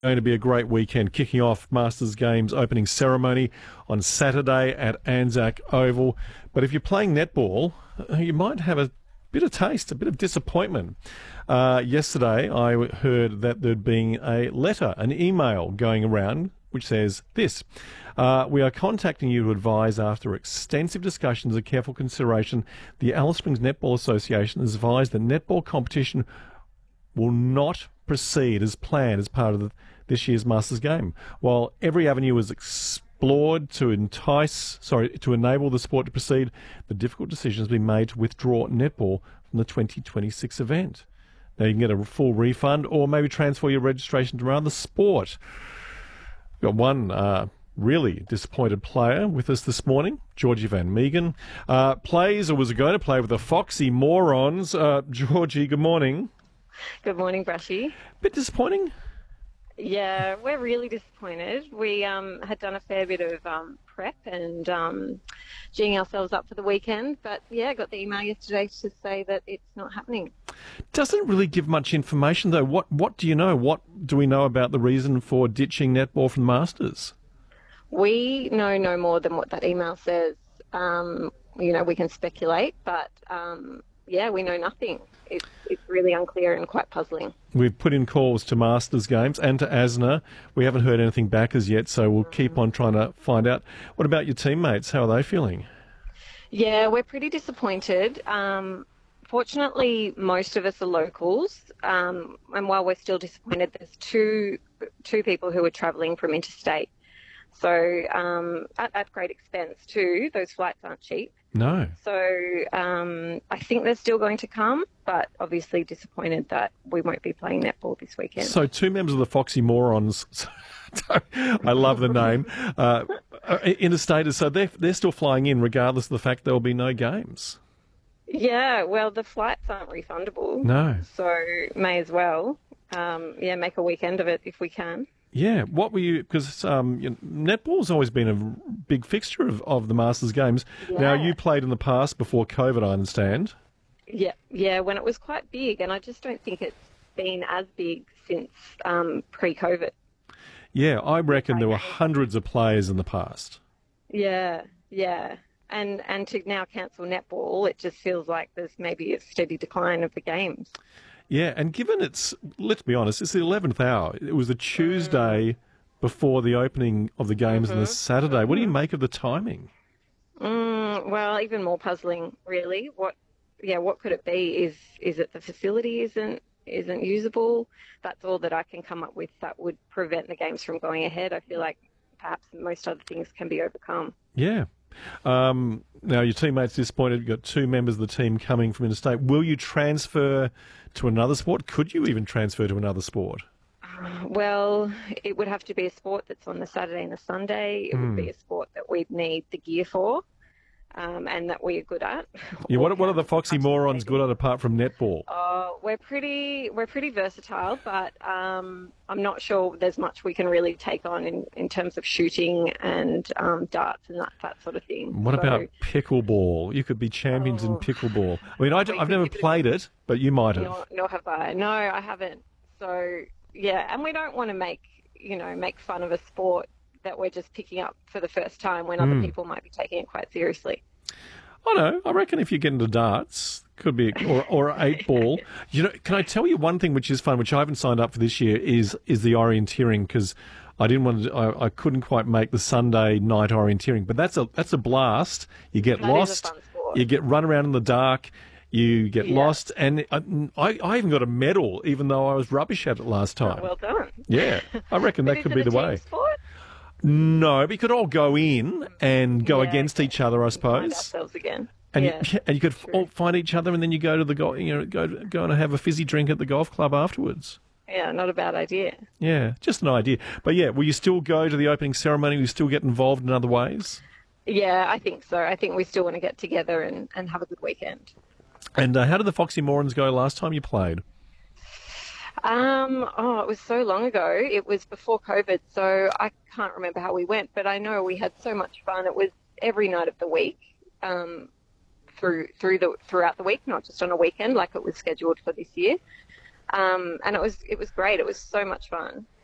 Going to be a great weekend, kicking off Masters Games opening ceremony on Saturday at Anzac Oval. But if you're playing netball, you might have a bit of taste, a bit of disappointment. Yesterday, I heard that there'd been a letter, an email going around which says this: we are contacting you to advise, after extensive discussions and careful consideration, the Alice Springs Netball Association has advised that netball competition will not proceed as planned as part of this year's Masters game. While every avenue is explored to enable the sport to proceed, the difficult decision has been made to withdraw netball from the 2026 event. Now, you can get a full refund or maybe transfer your registration to another sport. We've got one really disappointed player with us this morning, Georgie Van Meegen. Plays, or was going to play, with the Foxy Morons. Georgie, good morning. Good morning, Brushy. Bit disappointing? Yeah, we're really disappointed. We had done a fair bit of prep and geeing ourselves up for the weekend, but yeah, got the email yesterday to say that it's not happening. Doesn't really give much information, though. What do you know? What do we know about the reason for ditching netball from the Masters? We know no more than what that email says. We can speculate, but we know nothing. It's really unclear and quite puzzling. We've put in calls to Masters Games and to ASNA. We haven't heard anything back as yet, so we'll keep on trying to find out. What about your teammates? How are they feeling? Yeah, we're pretty disappointed. Fortunately, most of us are locals, and while we're still disappointed, there's two people who are travelling from interstate. So at great expense too. Those flights aren't cheap. No. So I think they're still going to come, but obviously disappointed that we won't be playing netball this weekend. So two members of the Foxy Morons, I love the name, interstaters, so they're still flying in regardless of the fact there will be no games. Yeah, well, the flights aren't refundable. No. So may as well, make a weekend of it if we can. Yeah, what were you, because netball's always been a big fixture of the Masters Games. Yeah. Now, you played in the past before COVID, I understand. Yeah, when it was quite big, and I just don't think it's been as big since pre-COVID. Yeah, I reckon there were hundreds of players in the past. Yeah. And to now cancel netball, it just feels like there's maybe a steady decline of the games. Yeah, and given let's be honest, it's the 11th hour. It was a Tuesday before the opening of the games on the Saturday. What do you make of the timing? Well, even more puzzling, really. What could it be? Is it the facility isn't usable? That's all that I can come up with that would prevent the games from going ahead. I feel like perhaps most other things can be overcome. Yeah. Now, your teammates disappointed. You've got two members of the team coming from interstate. Will you transfer to another sport? Could you even transfer to another sport? Well, it would have to be a sport that's on the Saturday and the Sunday. It would be a sport that we'd need the gear for, and that we are good at. Yeah, what are the Foxy Morons good at apart from netball? We're pretty versatile, but I'm not sure there's much we can really take on in terms of shooting and darts and that sort of thing. What about pickleball? You could be champions in pickleball. I mean, I've never played it, but you might have. Nor have I. No, I haven't. So, yeah, and we don't want to make fun of a sport that we're just picking up for the first time when other people might be taking it quite seriously. I know. I reckon if you get into darts, could be or 8-ball. Can I tell you one thing which is fun, which I haven't signed up for this year, is the orienteering, because I didn't want to. I couldn't quite make the Sunday night orienteering, but that's a blast. You get lost. Is a fun sport. You get run around in the dark. You get lost, and I even got a medal, even though I was rubbish at it last time. Oh, well done. Yeah, I reckon that could be the way. Sport? No, we could all go in and go against each other, I suppose. Find ourselves again. And you could all find each other, and then you go to the go and have a fizzy drink at the golf club afterwards. Yeah, not a bad idea. Yeah, just an idea. But yeah, will you still go to the opening ceremony? Will you still get involved in other ways? Yeah, I think so. I think we still want to get together and have a good weekend. And how did the Foxy Morons go last time you played? It was so long ago. It was before COVID, so I can't remember how we went, but I know we had so much fun. It was every night of the week, throughout the week, not just on a weekend like it was scheduled for this year. And it was great. It was so much fun.